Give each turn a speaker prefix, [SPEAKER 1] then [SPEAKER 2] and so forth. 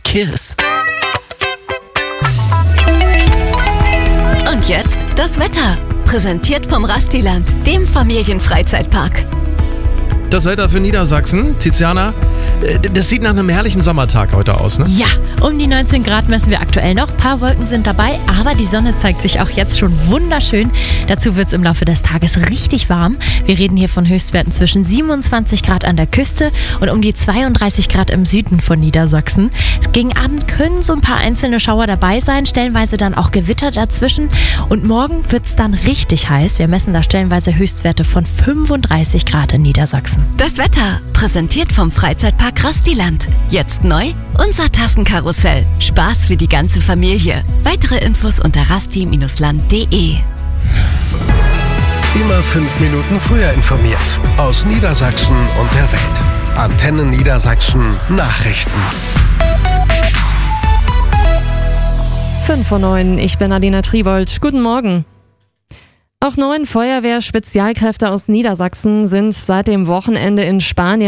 [SPEAKER 1] kiss.
[SPEAKER 2] Und jetzt das Wetter. Präsentiert vom Rastiland, dem Familienfreizeitpark.
[SPEAKER 1] Das Wetter für Niedersachsen, Tiziana, das sieht nach einem herrlichen Sommertag heute aus, ne?
[SPEAKER 3] Ja, um die 19 Grad messen wir aktuell noch. Ein paar Wolken sind dabei, aber die Sonne zeigt sich auch jetzt schon wunderschön. Dazu wird es im Laufe des Tages richtig warm. Wir reden hier von Höchstwerten zwischen 27 Grad an der Küste und um die 32 Grad im Süden von Niedersachsen. Gegen Abend können so ein paar einzelne Schauer dabei sein, stellenweise dann auch Gewitter dazwischen. Und morgen wird es dann richtig heiß. Wir messen da stellenweise Höchstwerte von 35 Grad in Niedersachsen.
[SPEAKER 2] Das Wetter, präsentiert vom Freizeitpark Rastiland. Jetzt neu, unser Tassenkarussell. Spaß für die ganze Familie. Weitere Infos unter rasti-land.de.
[SPEAKER 4] Immer 5 Minuten früher informiert. Aus Niedersachsen und der Welt. Antenne Niedersachsen Nachrichten.
[SPEAKER 5] 5:09, ich bin Adina Tribold. Guten Morgen. Auch 9 Feuerwehr-Spezialkräfte aus Niedersachsen sind seit dem Wochenende in Spanien